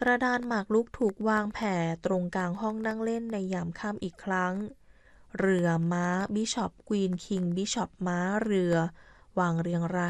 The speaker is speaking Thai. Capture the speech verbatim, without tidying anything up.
ระดานหมากรุกถูกวางแผ่ตรงกลางห้องนั่งเล่นในยามค่ำอีกครั้งเรือม้าบิชอปควีนคิงบิชอปม้าเรือวางเรียงราย